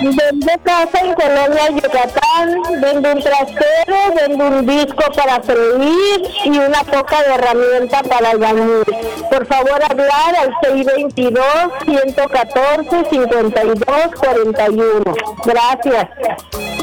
Vendo casa en Colonia Yucatán, vendo un trastero, vendo un disco para freír y una poca de herramienta para albañil. Por favor, hablar al 622-114-5241. Gracias.